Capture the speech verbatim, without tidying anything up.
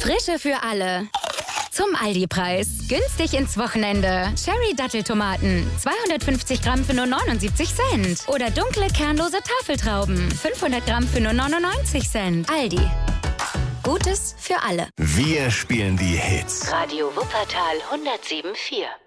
Frische für alle. Zum Aldi-Preis. Günstig ins Wochenende. Cherry-Datteltomaten. zweihundertfünfzig Gramm für nur neunundsiebzig Cent. Oder dunkle, kernlose Tafeltrauben. fünfhundert Gramm für nur neunundneunzig Cent. Aldi. Gutes für alle. Wir spielen die Hits. Radio Wuppertal hundertsieben Komma vier.